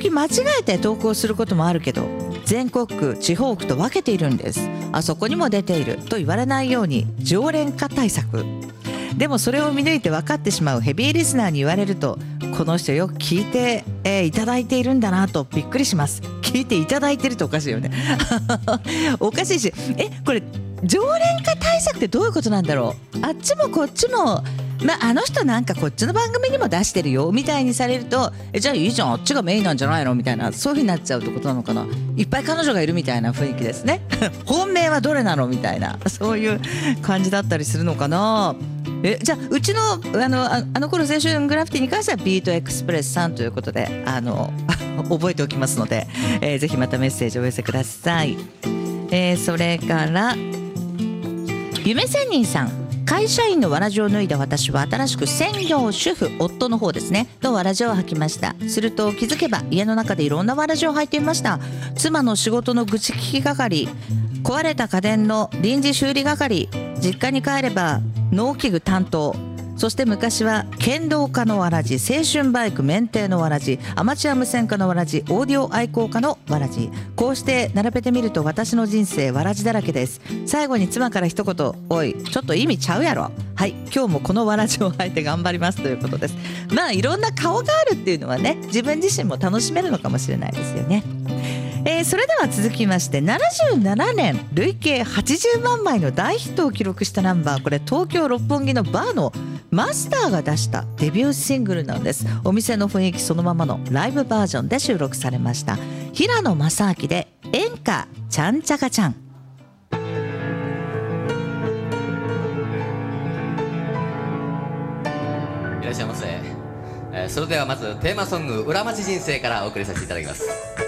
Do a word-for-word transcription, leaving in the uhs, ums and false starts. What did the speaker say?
々間違えて投稿することもあるけど、全国区地方区と分けているんです。あそこにも出ていると言われないように常連化対策。でもそれを見抜いて分かってしまうヘビーリスナーに言われると、この人よく聞いて、えー、いただいているんだなとびっくりします。聞いていただいてるとおかしいよねおかしいし、えこれ常連化対策ってどういうことなんだろう。あっちもこっちも、まあ、あの人なんかこっちの番組にも出してるよみたいにされると、えじゃあいいじゃん、あっちがメインなんじゃないのみたいな、そういう風になっちゃうってことなのかな。いっぱい彼女がいるみたいな雰囲気ですね本命はどれなのみたいな、そういう感じだったりするのかな。えじゃあうちのあのああの頃青春グラフィティに関してはビートエクスプレスさんということで、あの覚えておきますので、えー、ぜひまたメッセージをお寄せください。えー、それから夢仙人さん、会社員のわらじを脱いだ私は新しく専業主婦、夫の方ですねのわらじを履きました。すると気づけば家の中でいろんなわらじを履いていました。妻の仕事の愚痴聞き係、壊れた家電の臨時修理係、実家に帰れば農機具担当、そして昔は剣道家のわらじ、青春バイク免停のわらじ、アマチュア無線化のわらじ、オーディオ愛好家のわらじ。こうして並べてみると私の人生わらじだらけです。最後に妻から一言、おいちょっと意味ちゃうやろ。はい、今日もこのわらじを履いて頑張りますということです。まあいろんな顔があるっていうのはね、自分自身も楽しめるのかもしれないですよね。えー、それでは続きまして、ななじゅうななねん累計はちじゅうまんまいの大ヒットを記録したナンバー、これ東京六本木のバーのマスターが出したデビューシングルなんです。お店の雰囲気そのままのライブバージョンで収録されました。平野正明で演歌ちゃんちゃかちゃん。 いらっしゃいませ。えー、それではまずテーマソング裏町人生からお送りさせていただきます。